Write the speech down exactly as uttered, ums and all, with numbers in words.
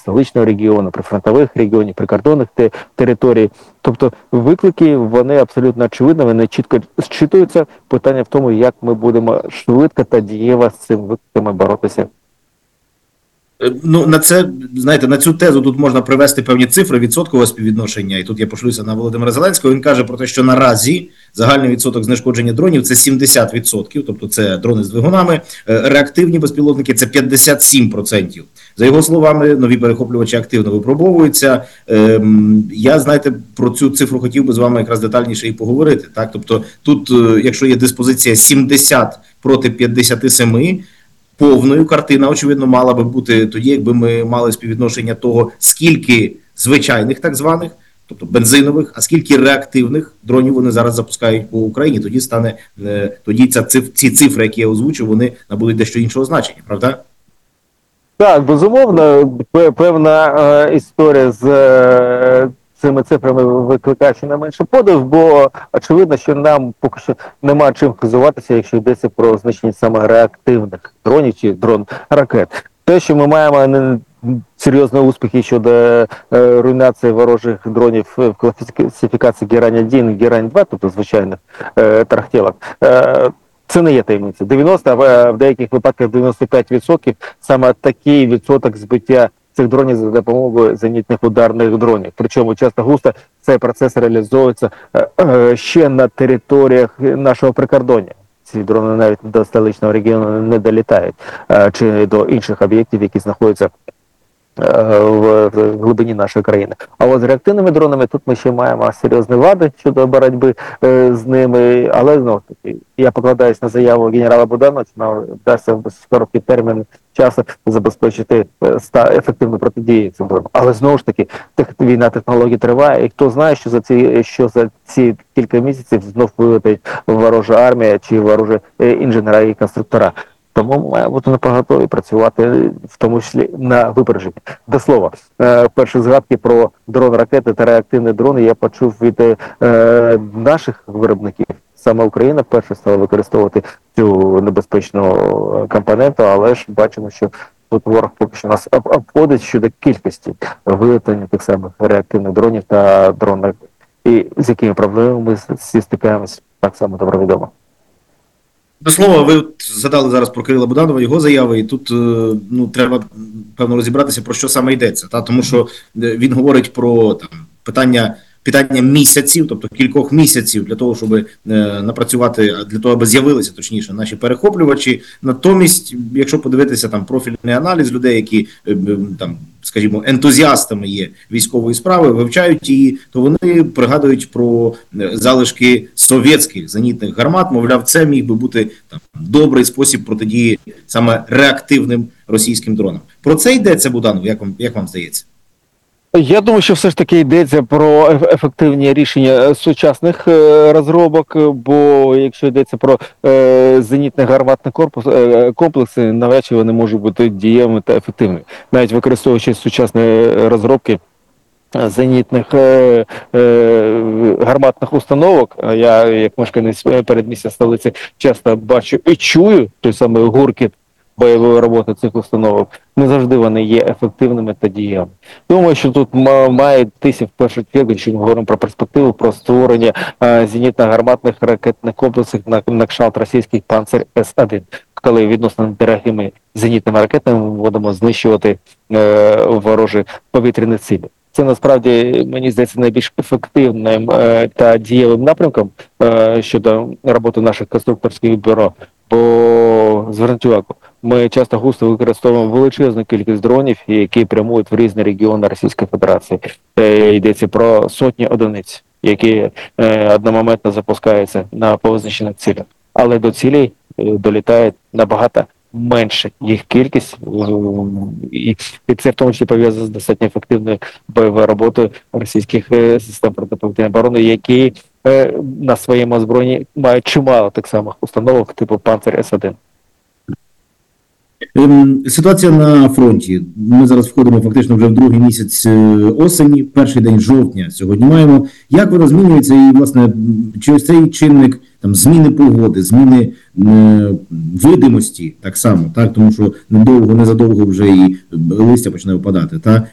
столичного регіону, прифронтових регіонів, прикордонних те, територій. Тобто виклики, вони абсолютно очевидні, вони чітко зчитуються. Питання в тому, як ми будемо швидко та дієво з цим викликами боротися. Ну, на це, знаєте, на цю тезу тут можна привести певні цифри відсоткового співвідношення, і тут я пошлюся на Володимира Зеленського. Він каже про те, що наразі загальний відсоток знешкодження дронів – це сімдесят відсотків, тобто це дрони з двигунами, реактивні безпілотники – це п'ятдесят сім відсотків. За його словами, нові перехоплювачі активно випробовуються. Ем, я, знаєте, про цю цифру хотів би з вами якраз детальніше і поговорити. Так? Тобто тут, якщо є диспозиція сімдесят проти п'ятдесят сім, повною картина, очевидно, мала би бути тоді, якби ми мали співвідношення того, скільки звичайних так званих, тобто бензинових, а скільки реактивних дронів вони зараз запускають по Україні. Тоді стане, тоді ця циф, ці цифри, які я озвучив, вони набудуть дещо іншого значення, правда? Так, безумовно, певна е, історія з е, цими цифрами викликає ще не менше подив, бо очевидно, що нам поки що нема чим хизуватися, якщо йдеться про значення саме реактивних дронів чи дрон-ракет. Те, що ми маємо серйозні успіхи щодо е, руйнації ворожих дронів в класифікації Герань один, Герань два, тобто звичайних е, тарахтілок, е, це не є таємниця. дев'яносто, а в деяких випадках дев'яносто п'ять відсотків саме такий відсоток збиття цих дронів за допомогою зенітних ударних дронів. Причому часто густо цей процес реалізовується е, е, ще на територіях нашого прикордоння. Ці дрони навіть до столичного регіону не долітають, е, чи до інших об'єктів, які знаходяться в глибині нашої країни. А от з реактивними дронами тут ми ще маємо серйозні вади щодо боротьби е, з ними, але знову ж таки, я покладаюсь на заяву генерала Буданова, що нам вдасться в короткий термін часу забезпечити ефективну протидію цим дронам. Але знову ж таки, війна технологій триває, і хто знає, що за ці, що за ці кілька місяців знов вилетить ворожа армія чи ворожі інженера і конструктора. Тому має бути напоготові працювати, в тому числі на випередження. До слова, е, перші згадки про дрон-ракети та реактивні дрони я почув від е, наших виробників. Саме Україна перша стала використовувати цю небезпечну компоненту, але ж бачимо, що тут ворог поки що нас обходить щодо кількості виготовлення тих самих реактивних дронів та дронів. І з якими проблемами ми всі стикаємось, так само добре відомо. До слова, ви згадали зараз про Кирила Буданова, його заяви, і тут ну, треба, певно, розібратися, про що саме йдеться. Та? Тому що він говорить про там, питання, питання місяців, тобто кількох місяців для того, щоб е, напрацювати, для того, аби з'явилися, точніше, наші перехоплювачі. Натомість, якщо подивитися там профільний аналіз людей, які е, там, скажімо, ентузіастами є військової справи, вивчають її, то вони пригадують про залишки совєтських зенітних гармат, мовляв, це міг би бути там добрий спосіб протидії саме реактивним російським дронам. Про це йдеться, Буданов, як вам, як вам здається? Я думаю, що все ж таки йдеться про ефективні рішення сучасних розробок, бо якщо йдеться про е, зенітний гарматний корпус, е, комплекси, навряд чи вони можуть бути дієвими та ефективними. Навіть використовуючи сучасні розробки зенітних е, е, гарматних установок, я, як мешканець передмістя столиці, часто бачу і чую той самий гуркіт бойової роботи цих установок, не завжди вони є ефективними та дієвими. Думаю, що тут має йтися в першу чергу, якщо ми говоримо про перспективу, про створення е, зенітно-гарматних ракетних комплексів на, на кшталт російських «Панцир С один», коли відносно дорогими зенітними ракетами ми будемо знищувати е, ворожі повітряні цілі. Це насправді, мені здається, найбільш ефективним е, та дієвим напрямком е, щодо роботи наших конструкторських бюро. Бо, зверніть увагу, ми часто густо використовуємо величезну кількість дронів, які прямують в різні регіони Російської Федерації. Е, йдеться про сотні одиниць, які е, одномоментно запускаються на позначених цілях. Але до цілей е, долітає набагато менше їх кількість, і це в тому числі пов'язано з достатньо ефективною бойовою роботою російських систем протиповітряної оборони, які е, на своєму озброєнні мають чимало тих самих установок типу «Панцир С один». Ситуація на фронті. Ми зараз входимо фактично вже в другий місяць осені, перший день жовтня сьогодні маємо. Як воно змінюється і, власне, чи ось цей чинник там, зміни погоди, зміни е, видимості так само, так? Тому що недовго, незадовго вже і листя почне випадати. Та?